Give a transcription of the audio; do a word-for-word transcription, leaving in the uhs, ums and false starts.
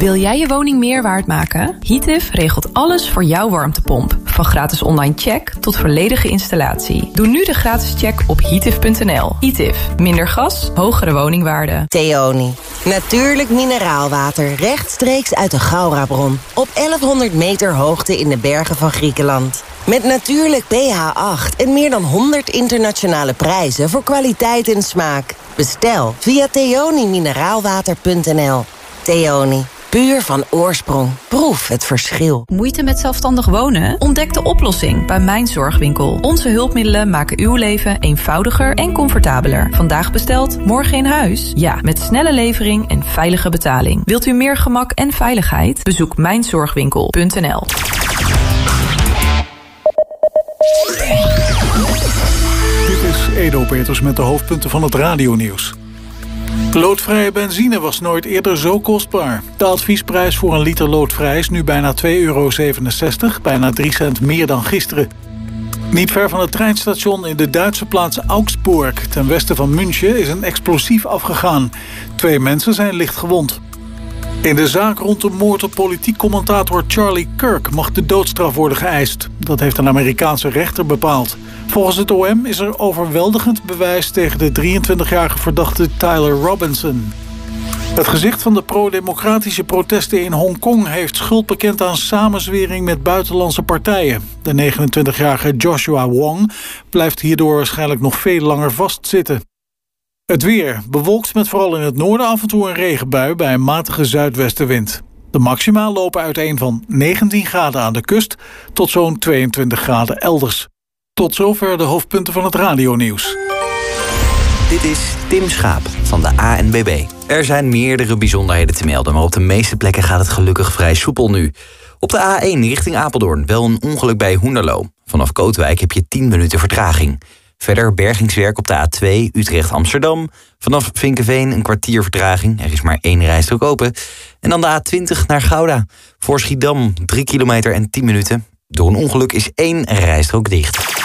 Wil jij je woning meer waard maken? Heatif regelt alles voor jouw warmtepomp. Van gratis online check tot volledige installatie. Doe nu de gratis check op heatif punt n l. Heatif. Minder gas, hogere woningwaarde. Theoni. Natuurlijk mineraalwater rechtstreeks uit de Gaurabron. Op elfhonderd meter hoogte in de bergen van Griekenland. Met natuurlijk pH acht en meer dan honderd internationale prijzen voor kwaliteit en smaak. Bestel via theoni mineraalwater punt n l. Theoni. Puur van oorsprong. Proef het verschil. Moeite met zelfstandig wonen? Ontdek de oplossing bij Mijn Zorgwinkel. Onze hulpmiddelen maken uw leven eenvoudiger en comfortabeler. Vandaag besteld, morgen in huis? Ja, met snelle levering en veilige betaling. Wilt u meer gemak en veiligheid? Bezoek mijn zorgwinkel punt n l. Dit is Edo Peters met de hoofdpunten van het radionieuws. Loodvrije benzine was nooit eerder zo kostbaar. De adviesprijs voor een liter loodvrij is nu bijna twee euro zevenenzestig, bijna drie cent meer dan gisteren. Niet ver van het treinstation in de Duitse plaats Augsburg, ten westen van München, is een explosief afgegaan. Twee mensen zijn licht gewond. In de zaak rond de moord op politiek commentator Charlie Kirk mag de doodstraf worden geëist. Dat heeft een Amerikaanse rechter bepaald. Volgens het O M is er overweldigend bewijs tegen de drieëntwintigjarige verdachte Tyler Robinson. Het gezicht van de pro-democratische protesten in Hongkong heeft schuld bekend aan samenzwering met buitenlandse partijen. De negenentwintigjarige Joshua Wong blijft hierdoor waarschijnlijk nog veel langer vastzitten. Het weer bewolkt met vooral in het noorden af en toe een regenbui bij een matige zuidwestenwind. De maxima lopen uiteen van negentien graden aan de kust tot zo'n tweeëntwintig graden elders. Tot zover de hoofdpunten van het radionieuws. Dit is Tim Schaap van de A N B B. Er zijn meerdere bijzonderheden te melden, maar op de meeste plekken gaat het gelukkig vrij soepel nu. Op de A één richting Apeldoorn wel een ongeluk bij Hoenderloo. Vanaf Kootwijk heb je tien minuten vertraging. Verder bergingswerk op de A twee Utrecht-Amsterdam. Vanaf Vinkeveen een kwartier vertraging. Er is maar één rijstrook open. En dan de A twintig naar Gouda. Voor Schiedam drie kilometer en tien minuten. Door een ongeluk is één rijstrook dicht.